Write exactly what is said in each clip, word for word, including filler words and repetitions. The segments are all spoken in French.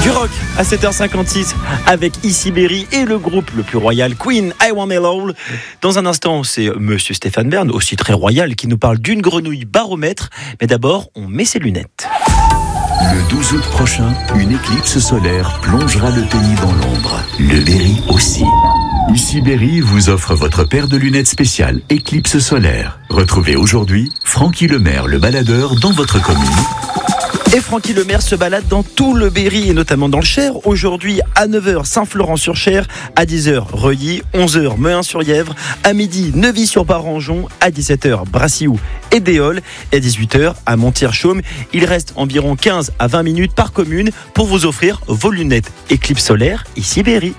Du rock à sept heures cinquante-six avec Issy Berry et le groupe le plus royal Queen, I Want It All. Dans un instant, c'est Monsieur Stéphane Bern, aussi très royal, qui nous parle d'une grenouille baromètre. Mais d'abord, on met ses lunettes. Le douze août prochain, une éclipse solaire plongera le pays dans l'ombre. Le Berry aussi. Issy Berry vous offre votre paire de lunettes spéciales éclipse solaire. Retrouvez aujourd'hui Francky Lemaire, le baladeur, dans votre commune. Et Francky Lemaire se balade dans tout le Berry et notamment dans le Cher. Aujourd'hui à neuf heures Saint-Florent-sur-Cher, à dix heures Reuilly, onze heures Mehun-sur-Yèvre, à midi Neuvy-sur-Barangeon, à dix-sept heures Brassiou et Déol et à dix-huit heures à Montier-Chaume. Il reste environ quinze à vingt minutes par commune pour vous offrir vos lunettes éclipse solaire Issy Berry.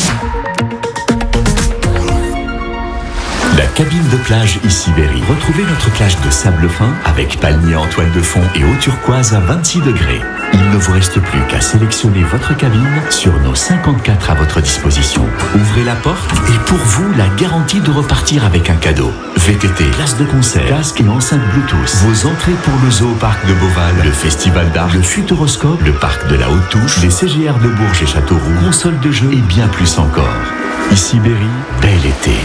La cabine de plage Issy Berry. Retrouvez notre plage de sable fin avec palmiers en toile de fond et eau turquoise à vingt-six degrés. Il ne vous reste plus qu'à sélectionner votre cabine sur nos cinquante-quatre à votre disposition. Ouvrez la porte et pour vous, la garantie de repartir avec un cadeau. V T T, place de concert, casque et enceinte Bluetooth. Vos entrées pour le zoo parc de Beauval, le festival d'art, le Futuroscope, le parc de la Haute Touche, les C G R de Bourges et Châteauroux, consoles de jeux et bien plus encore. Issy Berry, bel été.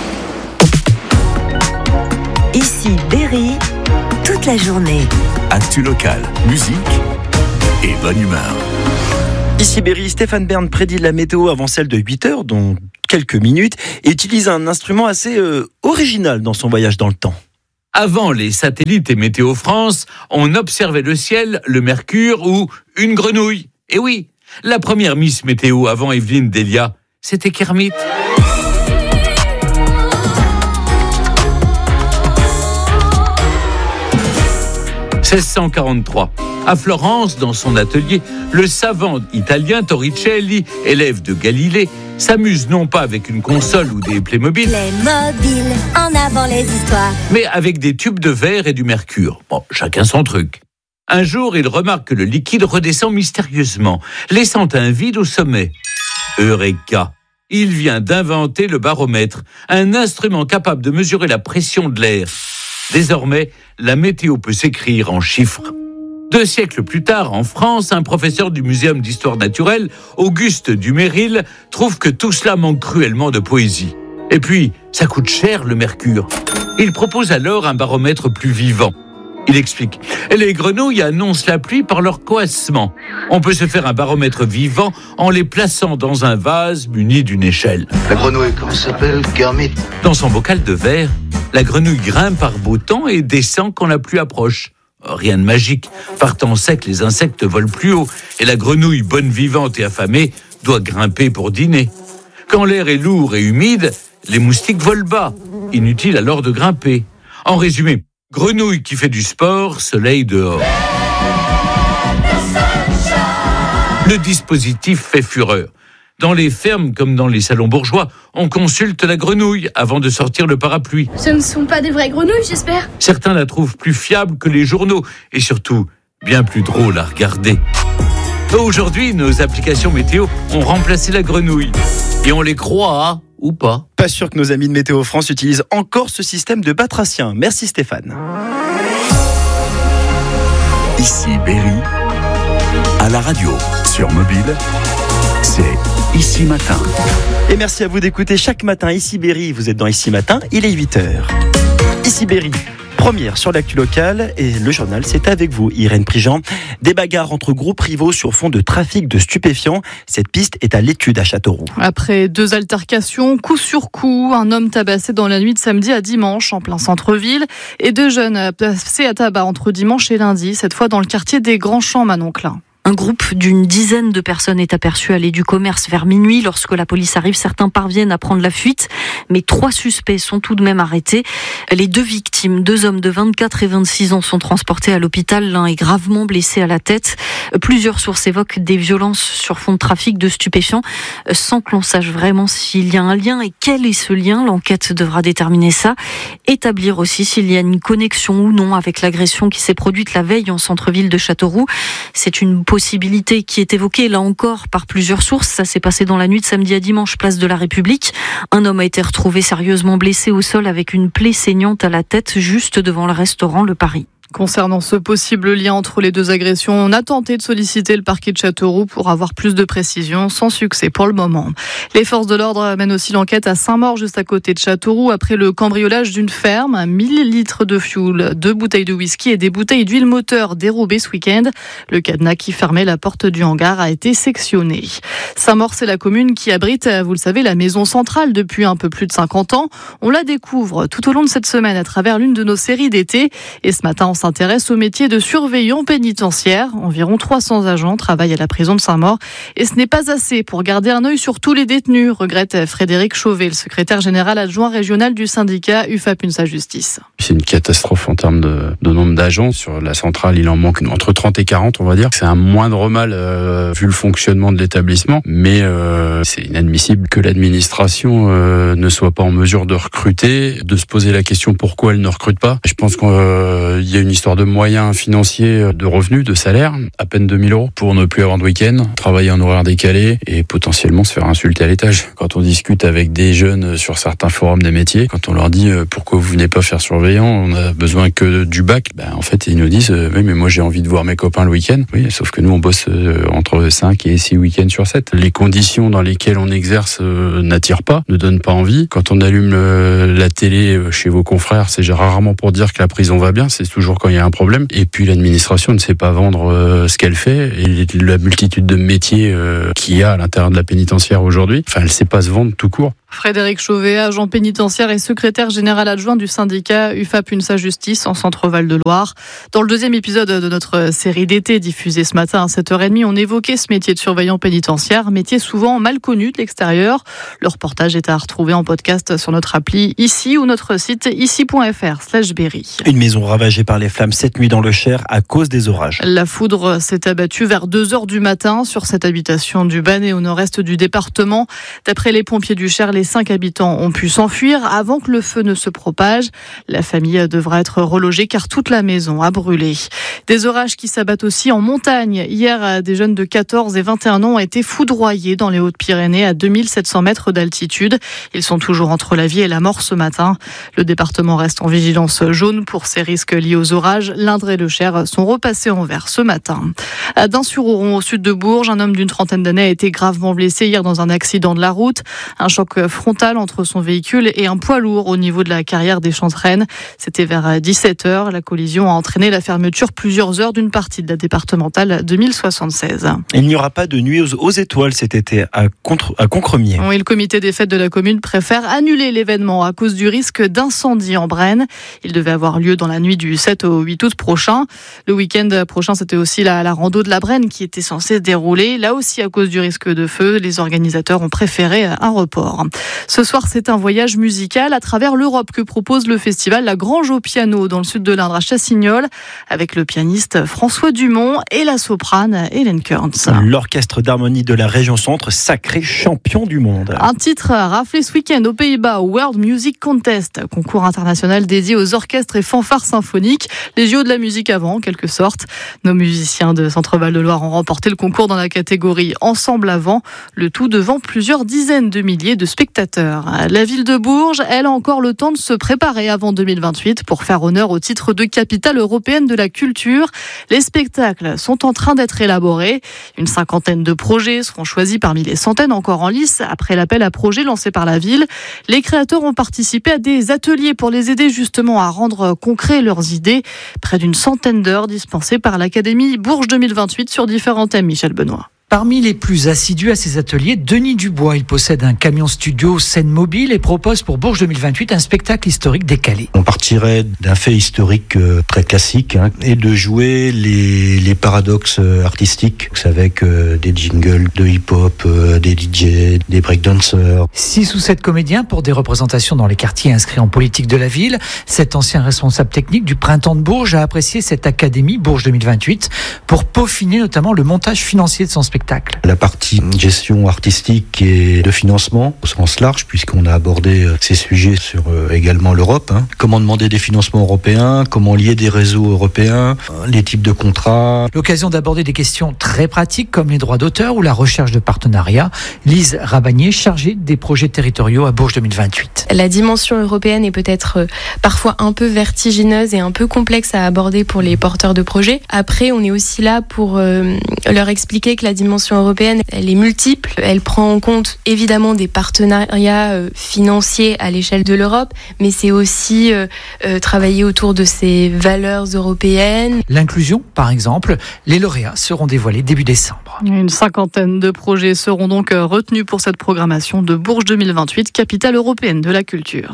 Issy Berry, toute la journée. Actu local, musique et bonne humeur. Issy Berry, Stéphane Bern prédit la météo avant celle de huit heures, dont quelques minutes, et utilise un instrument assez euh, original dans son voyage dans le temps. Avant les satellites et Météo France, on observait le ciel, le mercure ou une grenouille. Et oui, la première Miss Météo avant Evelyne Delia, c'était Kermit. seize cent quarante-trois. À Florence, dans son atelier, le savant italien Torricelli, élève de Galilée, s'amuse non pas avec une console ou des Playmobil, Playmobil, en avant les histoires, mais avec des tubes de verre et du mercure. Bon, chacun son truc. Un jour, il remarque que le liquide redescend mystérieusement, laissant un vide au sommet. Eureka! Il vient d'inventer le baromètre, un instrument capable de mesurer la pression de l'air. Désormais, la météo peut s'écrire en chiffres. Deux siècles plus tard, en France, un professeur du Muséum d'histoire naturelle, Auguste Duméryl, trouve que tout cela manque cruellement de poésie. Et puis, ça coûte cher le mercure. Il propose alors un baromètre plus vivant. Il explique, les grenouilles annoncent la pluie par leur coassement. On peut se faire un baromètre vivant en les plaçant dans un vase muni d'une échelle. La grenouille, comment ça s'appelle? Kermit. Dans son bocal de verre, la grenouille grimpe par beau temps et descend quand la pluie approche. Rien de magique. Par temps sec, les insectes volent plus haut et la grenouille, bonne vivante et affamée, doit grimper pour dîner. Quand l'air est lourd et humide, les moustiques volent bas. Inutile alors de grimper. En résumé, grenouille qui fait du sport, soleil dehors. Le dispositif fait fureur. Dans les fermes comme dans les salons bourgeois, on consulte la grenouille avant de sortir le parapluie. Ce ne sont pas des vraies grenouilles, j'espère. Certains la trouvent plus fiable que les journaux et surtout bien plus drôle à regarder. Aujourd'hui, nos applications météo ont remplacé la grenouille. Et on les croit, hein, ou pas. Pas sûr que nos amis de Météo France utilisent encore ce système de batracien. Merci Stéphane. Issy Berry, à la radio, sur mobile, c'est Issy Matin. Et merci à vous d'écouter chaque matin Issy Berry. Vous êtes dans Issy Matin, il est huit heures. Issy Berry, première sur l'actu locale, et le journal, c'est avec vous, Irène Prigent. Des bagarres entre groupes rivaux sur fond de trafic de stupéfiants. Cette piste est à l'étude à Châteauroux. Après deux altercations, coup sur coup, un homme tabassé dans la nuit de samedi à dimanche, en plein centre-ville, et deux jeunes passés à tabac entre dimanche et lundi, cette fois dans le quartier des Grands Champs Manonclin. Un groupe d'une dizaine de personnes est aperçu aller du commerce vers minuit. Lorsque la police arrive, certains parviennent à prendre la fuite, mais trois suspects sont tout de même arrêtés. Les deux victimes, deux hommes de vingt-quatre et vingt-six ans, sont transportés à l'hôpital. L'un est gravement blessé à la tête. Plusieurs sources évoquent des violences sur fond de trafic de stupéfiants, sans que l'on sache vraiment s'il y a un lien et quel est ce lien. L'enquête devra déterminer ça. Établir aussi s'il y a une connexion ou non avec l'agression qui s'est produite la veille en centre-ville de Châteauroux. C'est une possibilité qui est évoquée là encore par plusieurs sources. Ça s'est passé dans la nuit de samedi à dimanche, place de la République. Un homme a été retrouvé sérieusement blessé au sol avec une plaie saignante à la tête juste devant le restaurant Le Paris. Concernant ce possible lien entre les deux agressions, on a tenté de solliciter le parquet de Châteauroux pour avoir plus de précisions, sans succès pour le moment. Les forces de l'ordre mènent aussi l'enquête à Saint-Maur, juste à côté de Châteauroux, après le cambriolage d'une ferme. mille litres de fioul, deux bouteilles de whisky et des bouteilles d'huile moteur dérobées ce week-end. Le cadenas qui fermait la porte du hangar a été sectionné. Saint-Maur, c'est la commune qui abrite, vous le savez, la maison centrale depuis un peu plus de cinquante ans. On la découvre tout au long de cette semaine à travers l'une de nos séries d'été. Et ce matin, on s'intéresse au métier de surveillant pénitentiaire. Environ trois cents agents travaillent à la prison de Saint-Maur. Et ce n'est pas assez pour garder un œil sur tous les détenus, regrette Frédéric Chauvet, le secrétaire général adjoint régional du syndicat U F A P UNSA Justice. C'est une catastrophe en termes de, de nombre d'agents. Sur la centrale, il en manque entre trente et quarante, on va dire. C'est un moindre mal euh, vu le fonctionnement de l'établissement. Mais euh, c'est inadmissible que l'administration euh, ne soit pas en mesure de recruter, de se poser la question pourquoi elle ne recrute pas. Je pense qu'il euh, y a une histoire de moyens financiers, de revenus, de salaire, à peine deux mille euros pour ne plus avoir de week-end, travailler en horaire décalé et potentiellement se faire insulter à l'étage. Quand on discute avec des jeunes sur certains forums des métiers, quand on leur dit euh, pourquoi vous venez pas faire surveillant, on a besoin que du bac, ben, en fait ils nous disent euh, oui mais moi j'ai envie de voir mes copains le week-end. Oui, sauf que nous on bosse euh, entre cinq et six week-ends sur sept. Les conditions dans lesquelles on exerce euh, n'attirent pas, ne donnent pas envie. Quand on allume le, la télé chez vos confrères, c'est rarement pour dire que la prison va bien, c'est toujours quand il y a un problème. Et puis l'administration ne sait pas vendre euh, ce qu'elle fait et la multitude de métiers euh, qu'il y a à l'intérieur de la pénitentiaire aujourd'hui, enfin elle ne sait pas se vendre tout court. Frédéric Chauvet, agent pénitentiaire et secrétaire général adjoint du syndicat U F A P UNSA Justice en Centre-Val de Loire. Dans le deuxième épisode de notre série d'été diffusée ce matin à sept heures trente, on évoquait ce métier de surveillant pénitentiaire, métier souvent mal connu de l'extérieur. Le reportage est à retrouver en podcast sur notre appli ici ou notre site ici point f r slash berry. Une maison ravagée par les flammes cette nuit dans le Cher à cause des orages. La foudre s'est abattue vers deux heures du matin sur cette habitation du Bannet au nord-est du département. D'après les pompiers du Cher, les cinq habitants ont pu s'enfuir avant que le feu ne se propage. La famille devra être relogée car toute la maison a brûlé. Des orages qui s'abattent aussi en montagne. Hier, des jeunes de quatorze et vingt et un ans ont été foudroyés dans les Hautes-Pyrénées à deux mille sept cents mètres d'altitude. Ils sont toujours entre la vie et la mort ce matin. Le département reste en vigilance jaune pour ces risques liés aux orages. L'Indre et le Cher sont repassés en vert ce matin. À Dain-sur-Oron, au sud de Bourges, un homme d'une trentaine d'années a été gravement blessé hier dans un accident de la route. Un choc frontal entre son véhicule et un poids lourd au niveau de la carrière des Chantereines. C'était vers dix-sept heures. La collision a entraîné la fermeture plusieurs heures d'une partie de la départementale deux mille soixante-seize. Il n'y aura pas de nuit aux, aux étoiles cet été à, contre, à Concremiers. Oui, le comité des fêtes de la commune préfère annuler l'événement à cause du risque d'incendie en Brenne. Il devait avoir lieu dans la nuit du sept au huit août prochain. Le week-end prochain, c'était aussi la, la rando de la Brenne qui était censée se dérouler. Là aussi, à cause du risque de feu, les organisateurs ont préféré un report. Ce soir, c'est un voyage musical à travers l'Europe que propose le festival La Grange au piano dans le sud de l'Indre à Chassignol avec le pianiste François Dumont et la soprane Hélène Kearns. L'orchestre d'harmonie de la région centre, sacré champion du monde. Un titre raflé ce week-end aux Pays-Bas au World Music Contest, concours international dédié aux orchestres et fanfares symphoniques, les J O de la musique avant en quelque sorte. Nos musiciens de Centre-Val de Loire ont remporté le concours dans la catégorie Ensemble avant, le tout devant plusieurs dizaines de milliers de spectateurs. La ville de Bourges, elle a encore le temps de se préparer avant deux mille vingt-huit pour faire honneur au titre de capitale européenne de la culture. Les spectacles sont en train d'être élaborés. Une cinquantaine de projets seront choisis parmi les centaines encore en lice après l'appel à projets lancé par la ville. Les créateurs ont participé à des ateliers pour les aider justement à rendre concret leurs idées. Près d'une centaine d'heures dispensées par l'Académie Bourges deux mille vingt-huit sur différents thèmes. Michel Benoît. Parmi les plus assidus à ces ateliers, Denis Dubois. Il possède un camion studio scène mobile et propose pour Bourges deux mille vingt-huit un spectacle historique décalé. On partirait d'un fait historique euh, très classique hein, et de jouer les, les paradoxes euh, artistiques avec euh, des jingles de hip-hop, euh, des D J, des breakdancers. Six ou sept comédiens pour des représentations dans les quartiers inscrits en politique de la ville. Cet ancien responsable technique du Printemps de Bourges a apprécié cette Académie Bourges deux mille vingt-huit pour peaufiner notamment le montage financier de son spectacle. spectacle. La partie gestion artistique et de financement au sens large, puisqu'on a abordé ces sujets sur également l'Europe. Hein. Comment demander des financements européens, comment lier des réseaux européens, les types de contrats. L'occasion d'aborder des questions très pratiques comme les droits d'auteur ou la recherche de partenariats. Lise Rabagnier, chargée des projets territoriaux à Bourges deux mille vingt-huit. La dimension européenne est peut-être parfois un peu vertigineuse et un peu complexe à aborder pour les porteurs de projets. Après, on est aussi là pour euh, leur expliquer que la dimension européenne, elle est multiple. Elle prend en compte évidemment des partenariats euh, financiers à l'échelle de l'Europe, mais c'est aussi euh, euh, travailler autour de ces valeurs européennes. L'inclusion, par exemple, les lauréats seront dévoilés début décembre. Une cinquantaine de projets seront donc retenus pour cette programmation de Bourges deux mille vingt-huit, capitale européenne de la culture.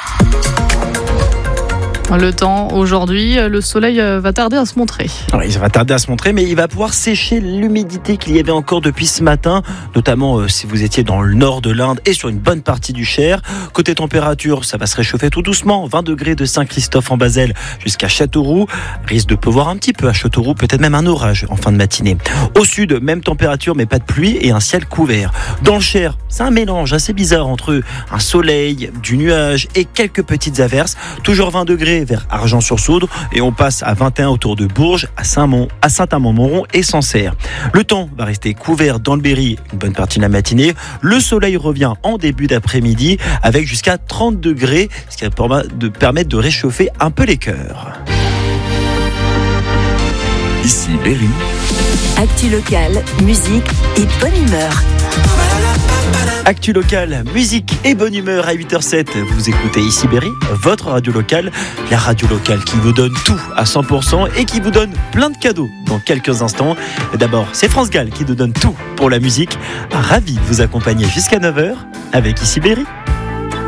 Le temps aujourd'hui, le soleil va tarder à se montrer. Alors, il va tarder à se montrer, mais il va pouvoir sécher l'humidité qu'il y avait encore depuis ce matin, notamment euh, si vous étiez dans le nord de l'Inde et sur une bonne partie du Cher. Côté température, ça va se réchauffer tout doucement, vingt degrés de Saint-Christophe en Basel jusqu'à Châteauroux. Risque de pleuvoir un petit peu à Châteauroux, peut-être même un orage en fin de matinée. Au sud, même température, mais pas de pluie et un ciel couvert. Dans le Cher, c'est un mélange assez bizarre entre un soleil, du nuage et quelques petites averses. Toujours vingt degrés vers Argent-sur-Saudre et on passe à vingt et un autour de Bourges, à Saint-Mont, à Saint-Amand-Montrond et Sancerre. Le temps va rester couvert dans le Berry une bonne partie de la matinée. Le soleil revient en début d'après-midi avec jusqu'à trente degrés, ce qui va permettre de réchauffer un peu les cœurs. Ici Berry. Actu locale, musique et bonne humeur. Actu locale, musique et bonne humeur à huit heures zéro sept. Vous écoutez Ici Berry, votre radio locale. La radio locale qui vous donne tout à cent pour cent et qui vous donne plein de cadeaux dans quelques instants. D'abord, c'est France Gall qui nous donne tout pour la musique. Ravi de vous accompagner jusqu'à neuf heures avec Ici Berry.